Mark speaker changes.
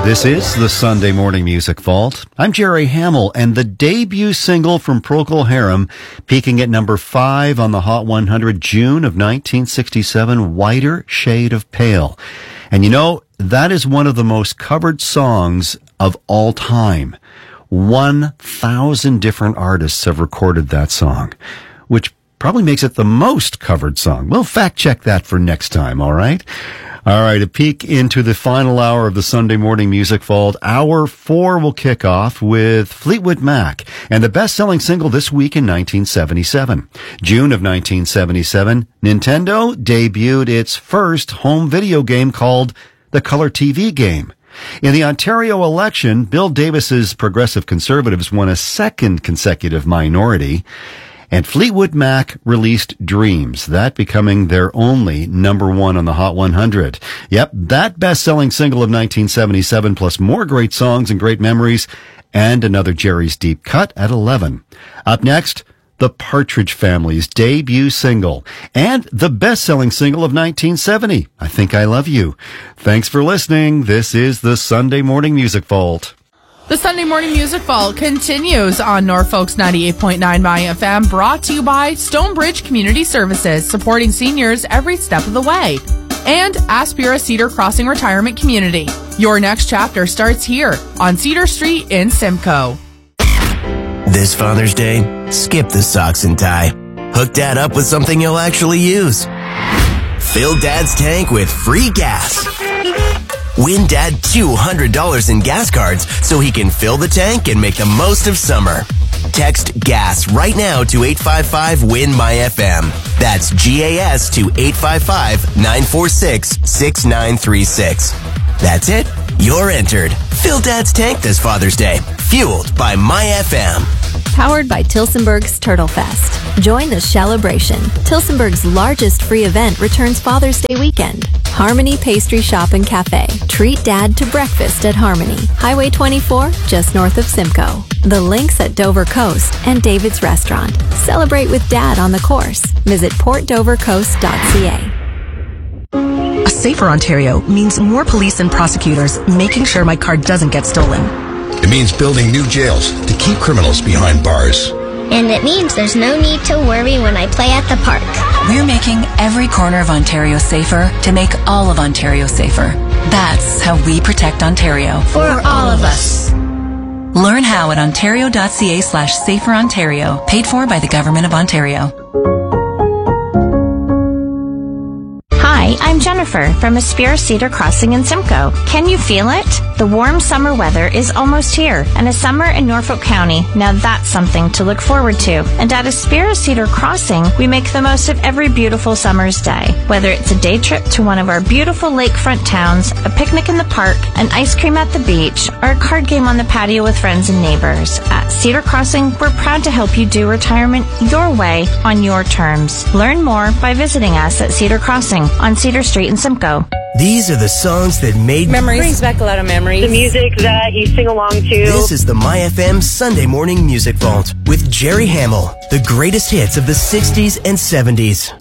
Speaker 1: This is the Sunday Morning Music Vault. I'm Jerry Hamill, and the debut single from Procol Harum, peaking at number 5 on the Hot 100, June of 1967, Whiter Shade of Pale. And you know, that is one of the most covered songs of all time. 1,000 different artists have recorded that song, which probably makes it the most covered song. We'll fact check that for next time, all right? All right, a peek into the final hour of the Sunday Morning Music Vault. Hour 4 will kick off with Fleetwood Mac and the best-selling single this week in 1977. June of 1977, Nintendo debuted its first home video game called the Color TV Game. In the Ontario election, Bill Davis's Progressive Conservatives won a second consecutive minority. And Fleetwood Mac released Dreams, that becoming their only number 1 on the Hot 100. Yep, that best-selling single of 1977, plus more great songs and great memories, and another Jerry's Deep Cut at 11. Up next, the Partridge Family's debut single, and the best-selling single of 1970, I Think I Love You. Thanks for listening. This is the Sunday Morning Music Vault.
Speaker 2: The Sunday Morning Music Vault continues on Norfolk's 98.9 My FM, brought to you by Stonebridge Community Services, supporting seniors every step of the way. And Aspira Cedar Crossing Retirement Community. Your next chapter starts here on Cedar Street in Simcoe.
Speaker 3: This Father's Day, skip the socks and tie. Hook Dad up with something you'll actually use. Fill Dad's tank with free gas. Win Dad $200 in gas cards so he can fill the tank and make the most of summer. Text GAS right now to 855-WIN-MY-FM. That's GAS to 855-946-6936. That's it. You're entered. Fill Dad's tank this Father's Day. Fueled by MyFM.
Speaker 4: Powered by Tilsonburg's Turtle Fest. Join the celebration. Tilsonburg's largest free event returns Father's Day weekend. Harmony Pastry Shop and Cafe. Treat Dad to breakfast at Harmony. Highway 24, just north of Simcoe. The links at Dover Coast and David's Restaurant. Celebrate with Dad on the course. Visit portdovercoast.ca.
Speaker 5: A safer Ontario means more police and prosecutors making sure my car doesn't get stolen.
Speaker 6: It means building new jails to keep criminals behind bars.
Speaker 7: And it means there's no need to worry when I play at the park.
Speaker 5: We're making every corner of Ontario safer to make all of Ontario safer. That's how we protect Ontario.
Speaker 7: For all of us.
Speaker 5: Learn how at ontario.ca/saferontario, paid for by the Government of Ontario.
Speaker 8: Hi, I'm Jennifer from Aspira Cedar Crossing in Simcoe. Can you feel it? The warm summer weather is almost here, and a summer in Norfolk County, now that's something to look forward to. And at Aspira Cedar Crossing, we make the most of every beautiful summer's day. Whether it's a day trip to one of our beautiful lakefront towns, a picnic in the park, an ice cream at the beach, or a card game on the patio with friends and neighbors, at Cedar Crossing, we're proud to help you do retirement your way on your terms. Learn more by visiting us at Cedar Crossing on Cedar Street in Simcoe.
Speaker 3: These are the songs that made
Speaker 9: memories. Brings back a lot of memories.
Speaker 10: The music that you sing along to.
Speaker 3: This is the MyFM Sunday Morning Music Vault with Jerry Hamill. The greatest hits of the 60s and 70s.